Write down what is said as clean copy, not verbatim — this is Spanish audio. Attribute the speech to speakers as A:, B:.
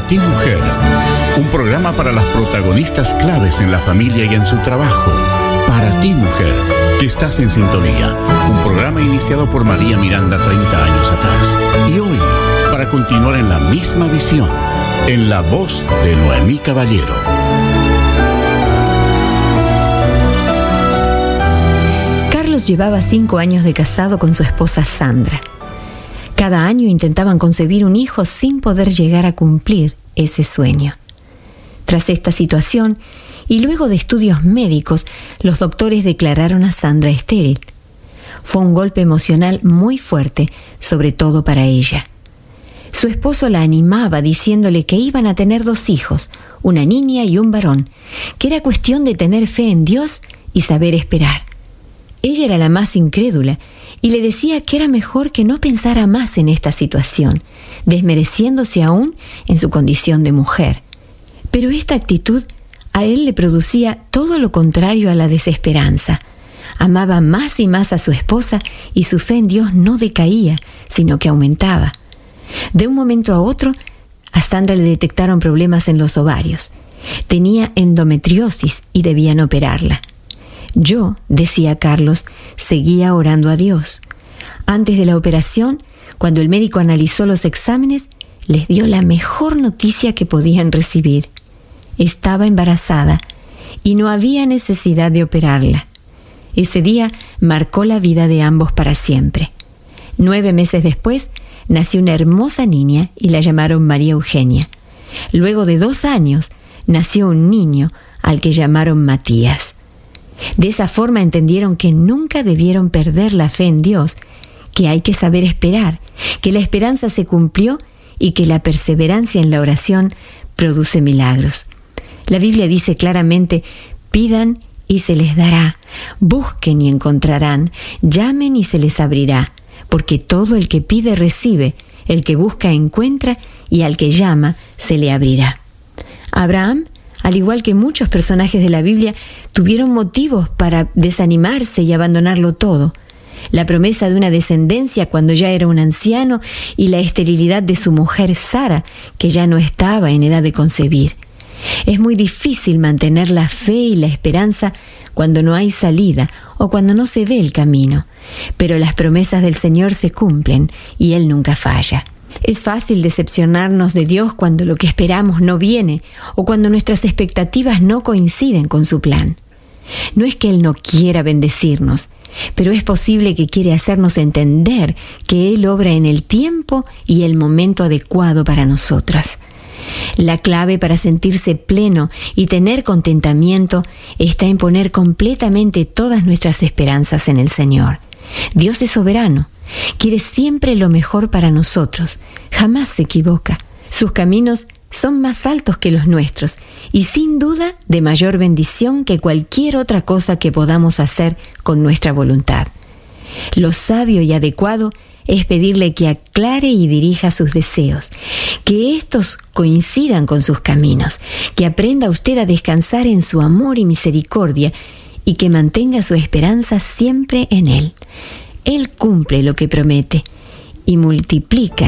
A: ti, mujer. Un programa para las protagonistas claves en la familia y en su trabajo. Para ti, mujer, que estás en sintonía. Un programa iniciado por María Miranda 30 años atrás. Y hoy, para continuar en la misma visión, en la voz de Noemí Caballero.
B: Carlos llevaba 5 años de casado con su esposa Sandra. Cada año intentaban concebir un hijo sin poder llegar a cumplir ese sueño. Tras esta situación, y luego de estudios médicos, los doctores declararon a Sandra estéril. Fue un golpe emocional muy fuerte, sobre todo para ella. Su esposo la animaba diciéndole que iban a tener 2 hijos, una niña y un varón, que era cuestión de tener fe en Dios y saber esperar. Ella era la más incrédula y le decía que era mejor que no pensara más en esta situación, desmereciéndose aún en su condición de mujer. Pero esta actitud a él le producía todo lo contrario a la desesperanza. Amaba más y más a su esposa y su fe en Dios no decaía, sino que aumentaba. De un momento a otro, a Sandra le detectaron problemas en los ovarios. Tenía endometriosis y debían operarla. Yo, decía Carlos, seguía orando a Dios. Antes de la operación, cuando el médico analizó los exámenes, les dio la mejor noticia que podían recibir. Estaba embarazada y no había necesidad de operarla. Ese día marcó la vida de ambos para siempre. 9 meses después, nació una hermosa niña y la llamaron María Eugenia. Luego de 2 años, nació un niño al que llamaron Matías. De esa forma entendieron que nunca debieron perder la fe en Dios, que hay que saber esperar, que la esperanza se cumplió y que la perseverancia en la oración produce milagros. La Biblia dice claramente: pidan y se les dará, busquen y encontrarán, llamen y se les abrirá, porque todo el que pide recibe, el que busca encuentra y al que llama se le abrirá. Abraham, al igual que muchos personajes de la Biblia, tuvieron motivos para desanimarse y abandonarlo todo. La promesa de una descendencia cuando ya era un anciano y la esterilidad de su mujer Sara, que ya no estaba en edad de concebir. Es muy difícil mantener la fe y la esperanza cuando no hay salida o cuando no se ve el camino, pero las promesas del Señor se cumplen y Él nunca falla. Es fácil decepcionarnos de Dios cuando lo que esperamos no viene o cuando nuestras expectativas no coinciden con su plan. No es que Él no quiera bendecirnos, pero es posible que quiere hacernos entender que Él obra en el tiempo y el momento adecuado para nosotras. La clave para sentirse pleno y tener contentamiento está en poner completamente todas nuestras esperanzas en el Señor. Dios es soberano, quiere siempre lo mejor para nosotros, jamás se equivoca. Sus caminos son más altos que los nuestros y sin duda de mayor bendición que cualquier otra cosa que podamos hacer con nuestra voluntad. Lo sabio y adecuado es pedirle que aclare y dirija sus deseos, que estos coincidan con sus caminos, que aprenda usted a descansar en su amor y misericordia y que mantenga su esperanza siempre en Él. Él cumple lo que promete y multiplica